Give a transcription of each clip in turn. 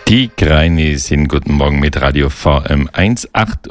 Die Greinis in Guten Morgen mit Radio VM1.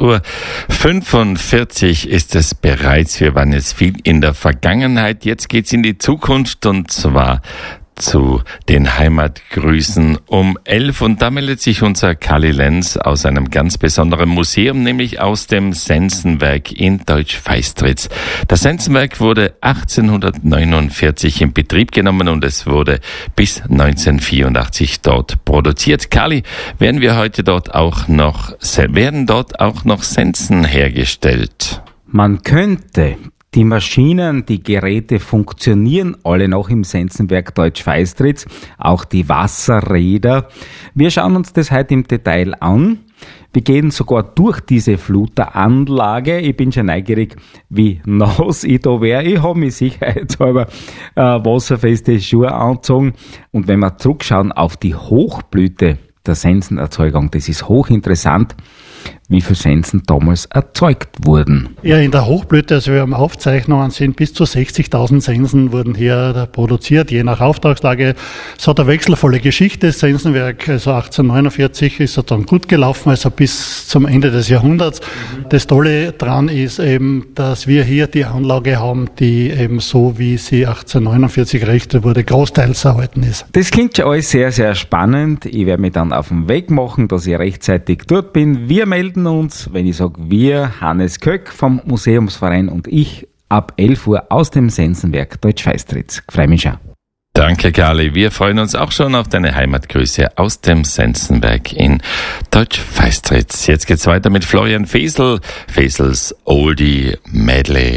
8:45 Uhr ist es bereits. Wir waren jetzt viel in der Vergangenheit. Jetzt geht's in die Zukunft und zwar zu den Heimatgrüßen um 11. Und da meldet sich unser Kali Lenz aus einem ganz besonderen Museum, nämlich aus dem Sensenwerk in Deutsch-Feistritz. Das Sensenwerk wurde 1849 in Betrieb genommen und es wurde bis 1984 dort produziert. Kali, werden dort auch noch Sensen hergestellt? Man könnte. Die Maschinen, die Geräte funktionieren alle noch im Sensenwerk Deutsch-Feistritz, auch die Wasserräder. Wir schauen uns das heute im Detail an. Wir gehen sogar durch diese Fluteranlage. Ich bin schon neugierig, wie nass ich da wäre. Ich habe mich sicherheitshalber wasserfeste Schuhe angezogen. Und wenn wir zurückschauen auf die Hochblüte der Sensenerzeugung, das ist hochinteressant, wie viele Sensen damals erzeugt wurden. Ja, in der Hochblüte, also wir haben Aufzeichnungen, sind bis zu 60.000 Sensen wurden hier produziert, je nach Auftragslage. Es hat eine wechselvolle Geschichte, das Sensenwerk, also 1849 ist es dann gut gelaufen, also bis zum Ende des Jahrhunderts. Das Tolle dran ist eben, dass wir hier die Anlage haben, die eben so, wie sie 1849 errichtet wurde, großteils erhalten ist. Das klingt schon alles sehr, sehr spannend. Ich werde mich dann auf den Weg machen, dass ich rechtzeitig dort bin. Wir melden uns, wenn ich sage wir, Hannes Köck vom Museumsverein und ich, ab 11 Uhr aus dem Sensenwerk Deutsch-Feistritz. Freue mich schon. Danke, Kali. Wir freuen uns auch schon auf deine Heimatgrüße aus dem Sensenwerk in Deutsch-Feistritz. Jetzt geht's weiter mit Florian Fesel, Fesels Oldie Medley.